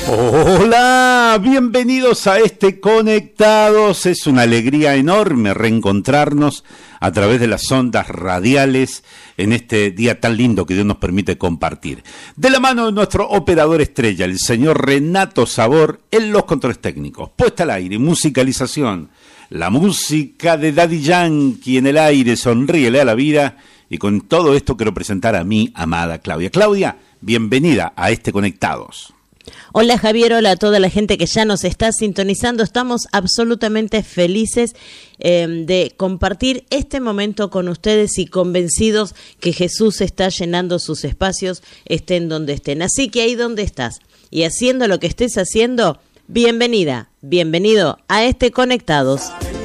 Hola, bienvenidos a este Conectados. Es una alegría enorme reencontrarnos a través de las ondas radiales en este día tan lindo que Dios nos permite compartir. De la mano de nuestro operador estrella, el señor Renato Sabor, en los controles técnicos, puesta al aire, musicalización, la música de Daddy Yankee en el aire, sonríele a la vida. Y con todo esto quiero presentar a mi amada Claudia. Claudia, bienvenida a este Conectados. Hola Javier, hola a toda la gente que ya nos está sintonizando. Estamos absolutamente felices de compartir este momento con ustedes y convencidos que Jesús está llenando sus espacios, estén donde estén. Así que ahí donde estás y haciendo lo que estés haciendo, bienvenida, bienvenido a este Conectados.